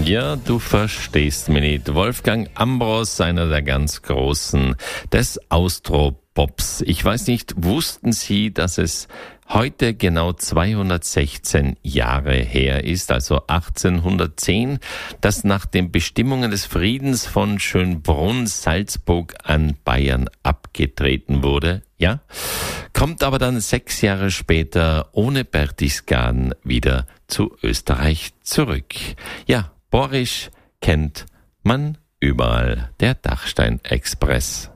Ja, du verstehst mich nicht. Wolfgang Ambros, einer der ganz Großen des Austropops. Ich weiß nicht, wussten Sie, dass es heute genau 216 Jahre her ist, also 1810, dass nach den Bestimmungen des Friedens von Schönbrunn Salzburg an Bayern abgetreten wurde? Ja, kommt aber dann 6 Jahre später ohne Berchtesgaden wieder zu Österreich zurück. Ja, Borisch kennt man überall, der Dachstein-Express.